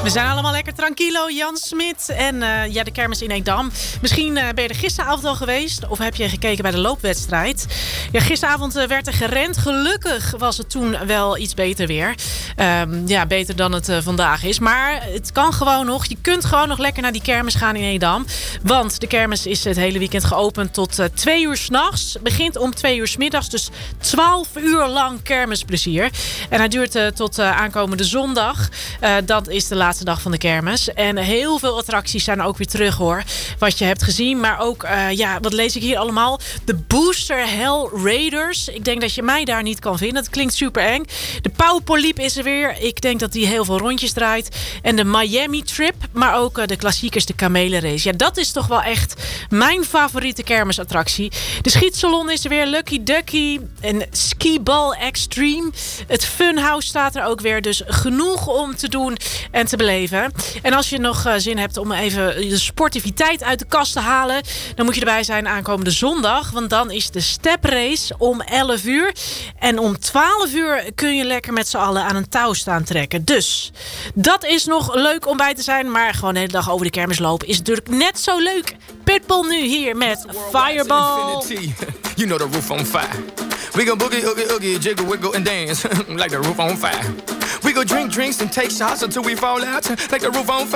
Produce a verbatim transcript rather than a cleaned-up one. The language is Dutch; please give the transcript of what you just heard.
We zijn allemaal lekker tranquilo, Jan Smit en uh, ja, de kermis in Edam. Misschien uh, ben je er gisteravond al geweest of heb je gekeken bij de loopwedstrijd. Ja, gisteravond uh, werd er gerend. Gelukkig was het toen wel iets beter weer. Um, ja, beter dan het uh, vandaag is. Maar het kan gewoon nog. Je kunt gewoon nog lekker naar die kermis gaan in Edam. Want de kermis is het hele weekend geopend tot uh, twee uur 's nachts. Begint om twee uur 's middags. Dus twaalf uur lang kermisplezier. En hij duurt uh, tot uh, aankomende zondag. Uh, dat is de laatste dag van de kermis. En heel veel attracties zijn ook weer terug hoor. Wat je hebt gezien. Maar ook, uh, ja, wat lees ik hier allemaal? De Booster Hell Raiders. Ik denk dat je mij daar niet kan vinden. Dat klinkt super eng. De Pauwpoliep is er weer. Ik denk dat die heel veel rondjes draait. En de Miami Trip. Maar ook uh, de klassiekers, de Kamelenrace. Ja, dat is toch wel echt mijn favoriete kermisattractie. De schietsalon is er weer. Lucky Ducky. En Skiball Extreme. Het Funhouse staat er ook weer. Dus genoeg om te doen en te beleven. En als je nog uh, zin hebt om even de sportiviteit uit de kast te halen, dan moet je erbij zijn aankomende zondag. Want dan is de Step Race om elf uur. En om twaalf uur kun je lekker met z'n allen aan een touw staan trekken. Dus dat is nog leuk om bij te zijn. Maar gewoon de hele dag over de kermis lopen is natuurlijk net zo leuk. Pitbull nu hier met Fireball. You know the roof on fire. We go boogie, oogie, oogie, jiggle, wiggle and dance like the roof on fire. We go drink drinks and take shots until we fall out like the roof on fire.